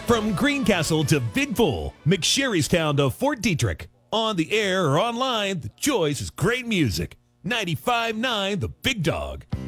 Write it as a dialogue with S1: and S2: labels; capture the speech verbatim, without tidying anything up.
S1: From Greencastle to Big Bull, McSherrystown to Fort Detrick. On the air or online, the choice is great music. ninety-five point nine The Big Dog.